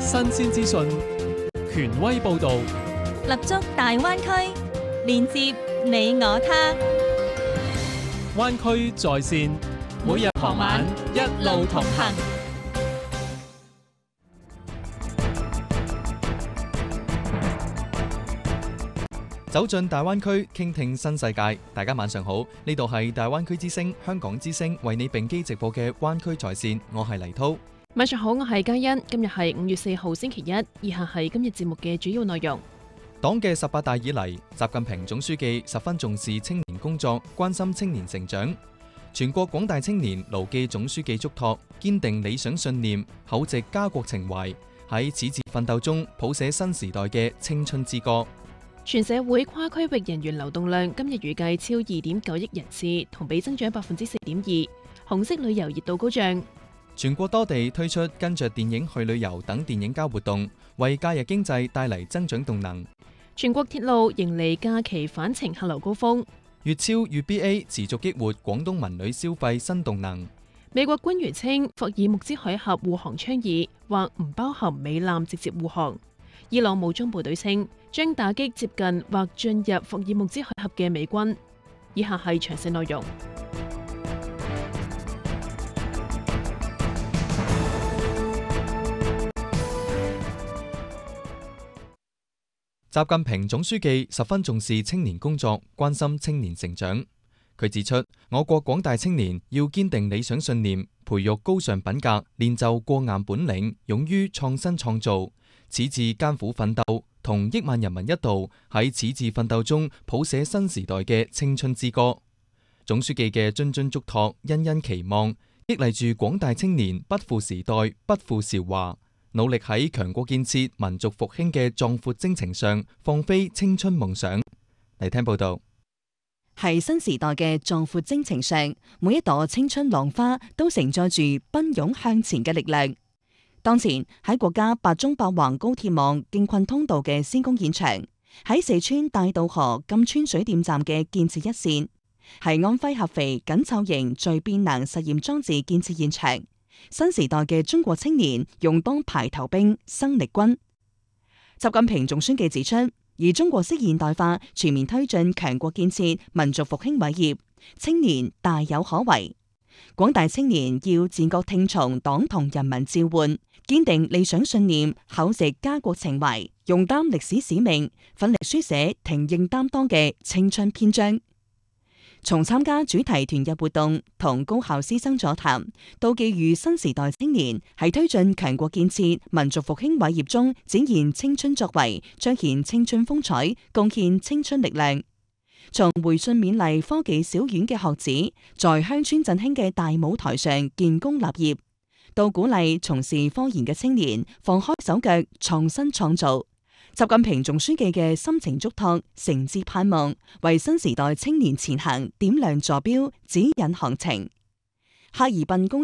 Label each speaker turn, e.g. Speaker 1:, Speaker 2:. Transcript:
Speaker 1: 新鮮資訊，權威報導，
Speaker 2: 立足大灣區，連接你我他。
Speaker 1: 灣區在線，每日傍晚一路同行。
Speaker 3: 走進大灣區，傾聽新世界。大家晚上好，呢度係大灣區之聲、香港之聲為你並機直播嘅灣區在線，我係黎濤。
Speaker 4: 晚上好，我係嘉欣。今日係5月4號星期一，以下係今日節目嘅主要內容。
Speaker 3: 黨嘅18大以嚟，習近平總書記十分重視青年工作，關心青年成長。全國廣大青年牢記總書記囑託，堅定理想信念，厚植家國情懷，喺矢志奮鬥中譜寫新時代嘅青春之歌。
Speaker 4: 全社會跨區域人員流動量今日預計超2.9億人次，同比增長4.2%。紅色旅遊熱度高漲。
Speaker 3: 全國多地推出跟着電影去旅遊等電影膠活動，為假日經濟帶嚟增長動能。
Speaker 4: 全國鐵路迎嚟假期返程客流高峰。
Speaker 3: 粵超粵 BA 持續激活廣東文旅消費新動能。
Speaker 4: 美國官員稱霍爾木茲海峽護航倡議或唔包含美艦直接護航。伊朗武裝部隊稱將打擊接近或進入霍爾木茲海峽嘅美軍。以下係詳細內容。
Speaker 3: 習近平總書記十分重視青年工作，關心青年成長。佢指出，我國廣大青年要堅定理想信念，培育高尚品格，練就過硬本領，勇於創新創造，矢志艱苦奮鬥，同億萬人民一道喺矢志奮鬥中譜寫新時代嘅青春之歌。總書記嘅諄諄囑託，殷殷期望，激勵住廣大青年不負時代，不負韶華，努力喺強國建設、民族復興嘅壯闊征程上放飛青春夢想。嚟聽報道。
Speaker 5: 喺新時代嘅壯闊征程上，每一朵青春浪花都承載住奔湧向前嘅力量。當前喺國家8縱8橫高鐵網京昆通道嘅施工現場，喺四川大渡河金川水電站嘅建設一線，喺安徽合肥緊湊型聚變能實驗裝置建設現場，新時代嘅中國青年勇當排頭兵、生力軍。習近平總書記指出，以中國式現代化全面推進強國建設、民族復興偉業，青年大有可為。廣大青年要自覺聽從黨同人民召喚，堅定理想信念，厚植家國情懷，勇擔歷史使命，奮力書寫挺膺擔當嘅青春篇章。從參加主題團日活動同高校師生座談，到寄予新時代青年喺推進強國建設、民族復興偉業中展現青春作為，彰顯青春風采，貢獻青春力量。從回信勉勵科技小院嘅學子在鄉村振興嘅大舞台上建功立業，到鼓勵從事科研嘅青年放開手腳創新創造。習近平總書記嘅深情囑託、誠摯盼望，為新時代青年前行點亮座標、指引航程。哈爾濱工